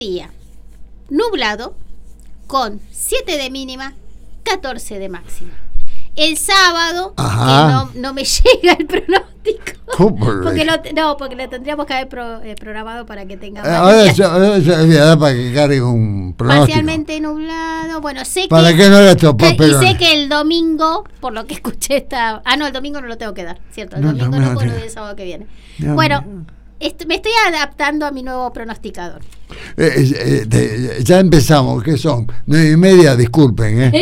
día nublado con 7 de mínima, 14 de máxima. El sábado, que no me llega el pronóstico. Porque lo tendríamos que haber programado para que tenga ahora ya para que cargue un pronóstico. Parcialmente nublado. Bueno, sé para que no haga y sé que el domingo, por lo que escuché, está. El domingo no lo tengo que dar, ¿cierto? El domingo no, por lo del sábado que viene. Bueno, me estoy adaptando a mi nuevo pronosticador. Ya empezamos, ¿qué son? 9:30, disculpen.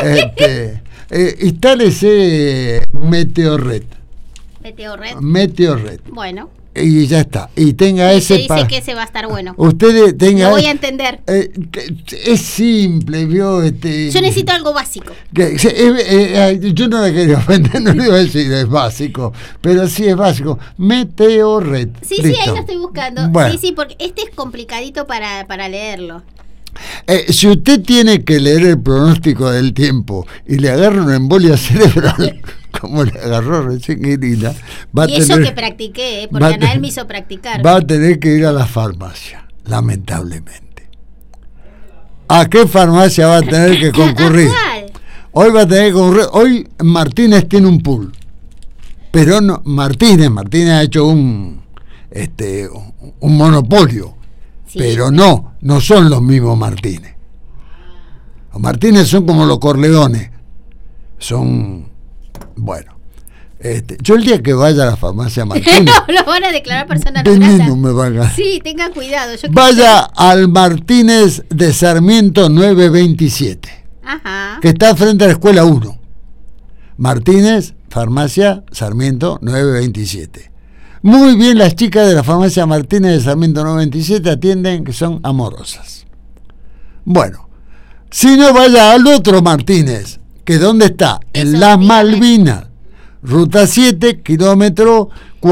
Instálese Meteorred. Meteorred. Bueno. Y ya está. Y tenga ese. Dice que ese va a estar bueno. Ustedes tengan. Lo voy a entender. Es simple, ¿vio? Yo necesito algo básico. Yo no la quería ofender, no le iba a decir es básico, pero sí es básico. Meteorred. Sí, listo. Ahí lo estoy buscando. Bueno. Sí, porque este es complicadito para leerlo. Si usted tiene que leer el pronóstico del tiempo y le agarra una embolia cerebral, como le agarró recién Irina, que practiqué, porque Anael me hizo practicar. Va a tener que ir a la farmacia, lamentablemente. ¿A qué farmacia va a tener que concurrir? Hoy va a tener que concurrir. Hoy Martínez tiene un pool, pero no, Martínez ha hecho un monopolio. Sí. Pero no son los mismos Martínez. Los Martínez son como los Corleones. Son, bueno. Yo el día que vaya a la farmacia Martínez. Lo van a declarar persona no grata. No me van a... Sí, tengan cuidado. Vaya al Martínez de Sarmiento 927. Ajá. Que está frente a la escuela 1. Martínez, farmacia Sarmiento 927. Muy bien, las chicas de la farmacia Martínez de Sarmiento 97 atienden, que son amorosas. Bueno, si no, vaya al otro Martínez, que ¿dónde está? En Las Malvinas, ruta 7, kilómetro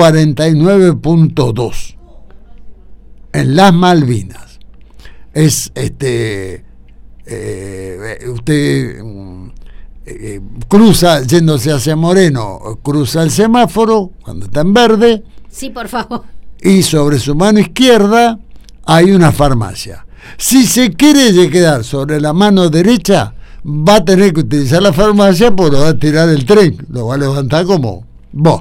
49.2. En Las Malvinas. Es usted cruza, yéndose hacia Moreno, cruza el semáforo cuando está en verde. Sí, por favor. Y sobre su mano izquierda hay una farmacia. Si se quiere quedar sobre la mano derecha, va a tener que utilizar la farmacia porque lo va a tirar el tren, lo va a levantar como vos.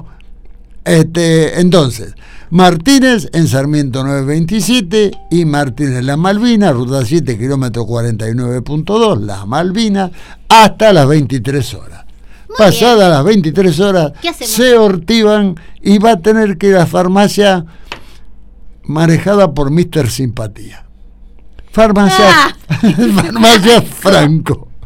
Entonces, Martínez en Sarmiento 927 y Martínez en Las Malvinas, ruta 7, kilómetro 49.2, Las Malvinas, hasta las 23 horas. Pasadas las 23 horas, se ortivan y va a tener que ir a la farmacia manejada por Mr. Simpatía. Farmacia Franco.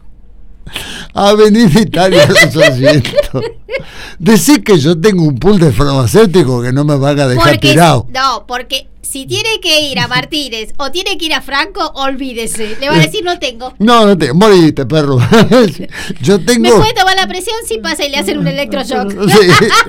Avenida Italia 800. Decir que yo tengo un pool de farmacéutico que no me van a dejar tirado. No, porque si tiene que ir a Martínez o tiene que ir a Franco, olvídese. Le va a decir no tengo. No tengo. Moriste, perro. Yo tengo. Me puede tomar la presión si pasa y le hacen un electroshock. Sí.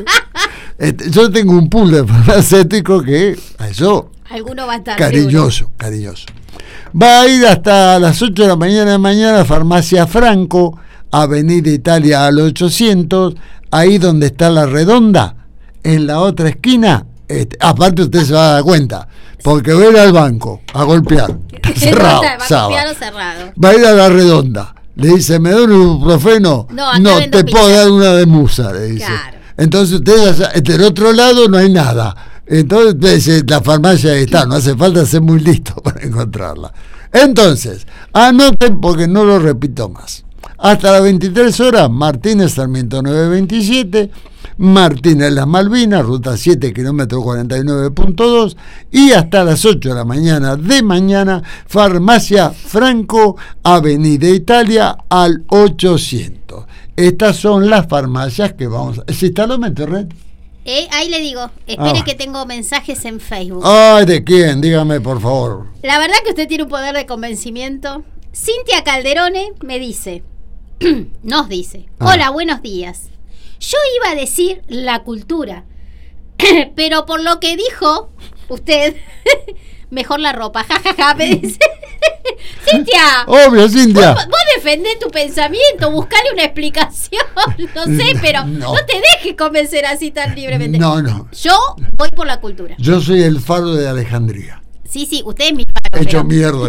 Yo tengo un pool de farmacéutico que eso. Alguno va a estar cariñoso. Va a ir hasta las 8 de la mañana a Farmacia Franco, Avenida Italia al 800, ahí donde está la redonda, en la otra esquina. Aparte usted se va a dar cuenta, porque va a ir al banco a golpear. Cerrado. Va a ir a la redonda. Le dice, ¿me da un ibuprofeno? No, te puedo dar una de musa, le dice. Claro. Entonces usted del otro lado no hay nada. Entonces la farmacia está, no hace falta ser muy listo para encontrarla. Entonces, anoten porque no lo repito más. Hasta las 23 horas, Martínez Sarmiento 927, Martínez Las Malvinas, ruta 7, kilómetro 49.2, y hasta las 8 de la mañana, Farmacia Franco, Avenida Italia al 800. Estas son las farmacias que vamos a... ¿Se instaló Meteorred? Ahí le digo, espere que tengo mensajes en Facebook. Ay, ¿de quién? Dígame, por favor. La verdad que usted tiene un poder de convencimiento. Cintia Calderone me dice, nos dice, hola, buenos días. Yo iba a decir la cultura, pero por lo que dijo usted, mejor la ropa, jajaja, me dice. Cintia. Obvio, Cintia. Vos defendés tu pensamiento, buscale una explicación, no sé, pero no te dejes convencer así tan libremente. No. Yo voy por la cultura. Yo soy el faro de Alejandría. Sí, ustedes mi paro. Hecho mierda.